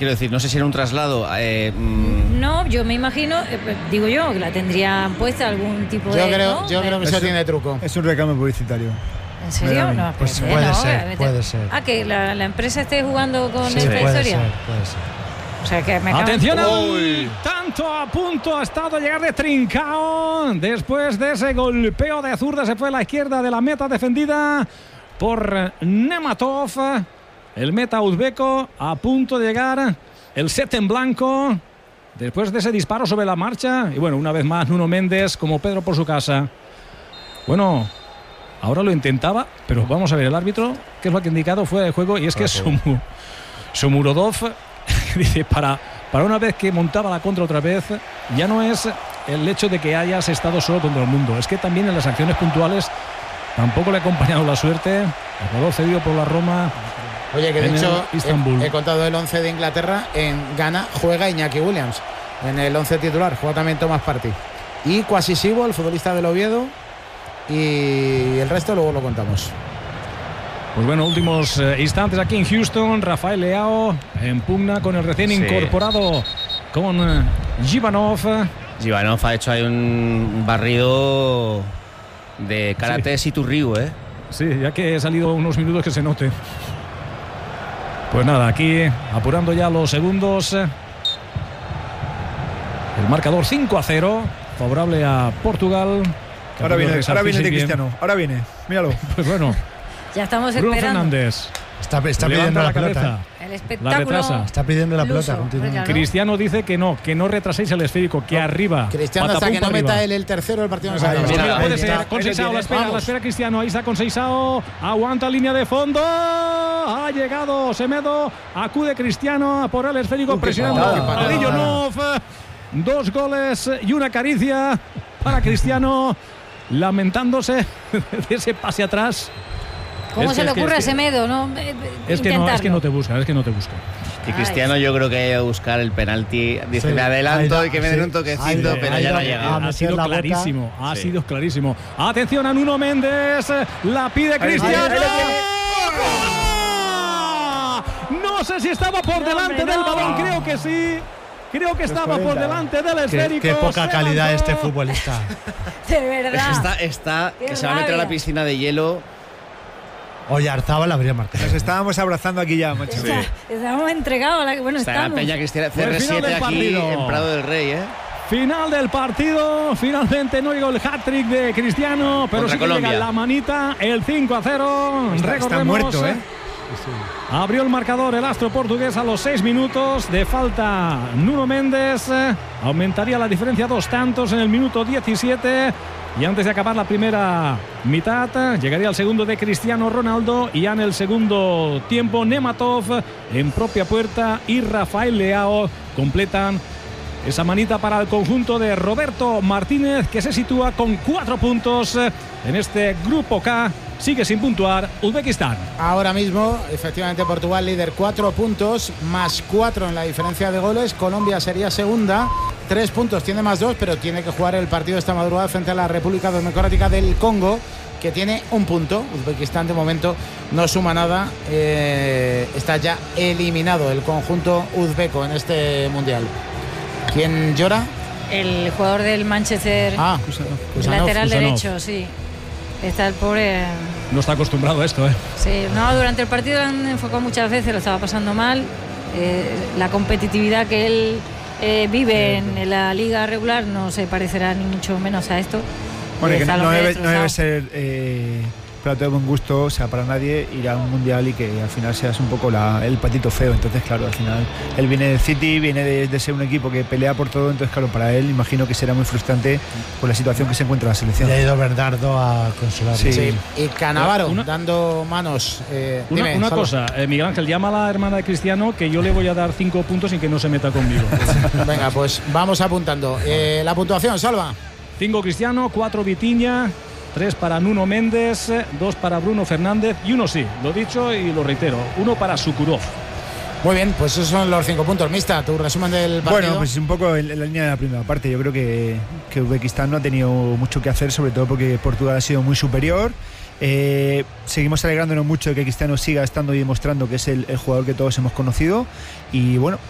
quiero decir, no sé si era un traslado. No, yo me imagino, digo yo, que la tendrían puesta algún tipo yo creo que eso tiene truco. Es un reclamo publicitario. ¿En serio? No, pues puede ser. Ah, que la empresa esté jugando con esta historia. Puede ser. O sea, que me atención, tanto a punto ha estado llegar de Trincao. Después de ese golpeo de zurda se fue a la izquierda de la meta defendida por Nematov. El meta uzbeco a punto de llegar. El set en blanco. Después de ese disparo sobre la marcha. Y bueno, una vez más Nuno Méndez como Pedro por su casa. Bueno, ahora lo intentaba, pero vamos a ver el árbitro, que es lo que ha indicado fuera de juego. Y es que Shomurodov dice, para una vez que montaba la contra otra vez, ya no es el hecho de que hayas estado solo contra el mundo, es que también en las acciones puntuales tampoco le ha acompañado la suerte. El jugador cedido por la Roma. Oye, que de hecho he contado el 11 de Inglaterra. En Ghana juega Iñaki Williams en el 11 titular, juega también Thomas Partey y Kwasi-Sibo, el futbolista del Oviedo, y el resto luego lo contamos. Pues bueno, últimos instantes aquí en Houston. Rafael Leao en pugna con el recién incorporado con Givanov. Givanov ha hecho ahí un barrido de karate Siturriu, Sí, ya que he salido unos minutos que se note. Pues nada, aquí apurando ya los segundos. El marcador 5-0, favorable a Portugal. Ahora viene de Cristiano. Ahora viene, míralo. Pues bueno. Ya estamos Bruno esperando. Fernández está pidiendo la pelota. El espectáculo. La retrasa. Está pidiendo la pelota. ¿No? Cristiano dice que no retraséis el esférico, que arriba. Cristiano, hasta que no meta él el tercero, el partido no se acaba. Mira, puede ser. Con Seisao, la espera Cristiano. Ahí está con Seisao. Aguanta línea de fondo. Ha llegado Semedo. Acude Cristiano a por el esférico, presionando a Lillonov. 2 goles y una caricia para Cristiano, lamentándose de ese pase atrás. ¿Cómo se le ocurre a Semedo, no? Es que no te busca. Y Cristiano, yo creo que ha ido a buscar el penalti. Dice, me adelanto y que me den un toquecito, pero ya no ha llegado. Ha sido clarísimo. Atención a Nuno Méndez. La pide Cristiano. No sé si estaba por delante del balón, creo que sí. Creo que estaba por delante del esférico. Qué poca calidad este futbolista. De verdad. Está que se va a meter a la piscina de hielo. Oyarzábal habría marcado. Nos estábamos abrazando aquí ya, macho. Sí. Estamos entregados. Bueno, está estamos. la Peña Cristiana CR7 aquí en Prado del Rey, Final del partido. Finalmente no llegó el hat-trick de Cristiano, pero sí que llega la manita, el 5-0. Está muerto, Abrió el marcador el astro portugués a los 6 minutos de falta. Nuno Méndez aumentaría la diferencia 2 tantos en el minuto 17. Y antes de acabar la primera mitad, llegaría el segundo de Cristiano Ronaldo. Y ya en el segundo tiempo, Nematov en propia puerta y Rafael Leao completan esa manita para el conjunto de Roberto Martínez, que se sitúa con 4 puntos en este grupo K. Sigue sin puntuar Uzbekistán. Ahora mismo, efectivamente, Portugal líder, 4 puntos, más 4 en la diferencia de goles. Colombia sería segunda, 3 puntos, tiene más 2, pero tiene que jugar el partido esta madrugada frente a la República Democrática del Congo, que tiene 1 punto. Uzbekistán de momento no suma nada. Está ya eliminado el conjunto uzbeco en este mundial. ¿Quién llora? El jugador del Manchester, lateral derecho, sí. Está el pobre. No está acostumbrado a esto, Sí, no, durante el partido lo han enfocado muchas veces, lo estaba pasando mal. La competitividad que él vive en la liga regular no se parecerá ni mucho menos a esto. Bueno, que no debe ser plato de buen gusto, o sea, para nadie ir a un mundial y que al final seas un poco el patito feo. Entonces, claro, al final él viene del City, viene de ser un equipo que pelea por todo. Entonces, claro, para él imagino que será muy frustrante por la situación que se encuentra la selección. Le ha ido Bernardo a consolar. Sí. Y Cannavaro dando manos. Una cosa, Miguel Ángel, llama a la hermana de Cristiano, que yo le voy a dar 5 puntos sin que no se meta conmigo. Venga, pues vamos apuntando. La puntuación, Salva. 5 Cristiano, 4 Vitinha, 3 para Nuno Méndez, 2 para Bruno Fernández y 1 sí, lo dicho y lo reitero, 1 para Sukurov. Muy bien, pues esos son los 5 puntos. Mista, tu resumen del partido. Bueno, pues un poco en la línea de la primera parte. Yo creo que Uzbekistán no ha tenido mucho que hacer, sobre todo porque Portugal ha sido muy superior. Seguimos alegrándonos mucho de que Cristiano siga estando y demostrando que es el jugador que todos hemos conocido. Y bueno,